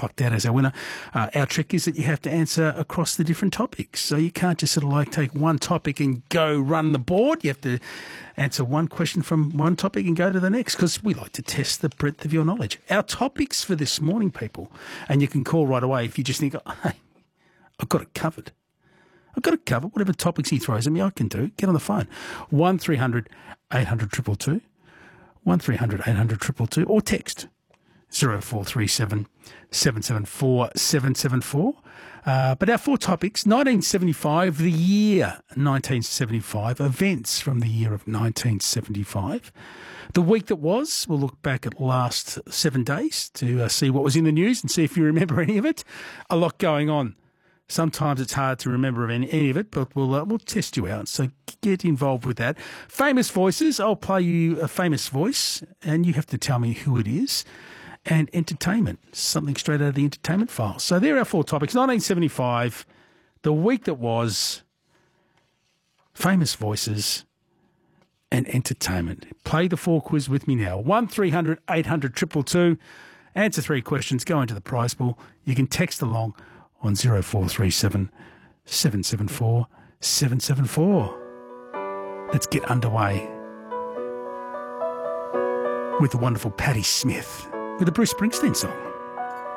plucked out as our winner. Our trick is that you have to answer across the different topics. So you can't just sort of like take one topic and go run the board. You have to answer one question from one topic and go to the next, because we like to test the breadth of your knowledge. Our topics for this morning, people, and you can call right away if you just think, oh, hey, I've got it covered. I've got it covered. Whatever topics he throws at me, I can do. Get on the phone. 1300 800 222, 1300 800 222, or text 0437 774 774. But our four topics: 1975, the year 1975, events from the year of 1975. The week that was, we'll look back at last 7 days to see what was in the news and see if you remember any of it. A lot going on. Sometimes it's hard to remember any of it, but we'll test you out. So get involved with that. Famous voices. I'll play you a famous voice, and you have to tell me who it is. And entertainment, something straight out of the entertainment file. So there are our four topics: 1975, the week that was, famous voices, and entertainment. Play the four quiz with me now. 1300 800 222. Answer three questions. Go into the prize pool. You can text along on 0437 774 774. Let's get underway with the wonderful Patti Smith with a Bruce Springsteen song.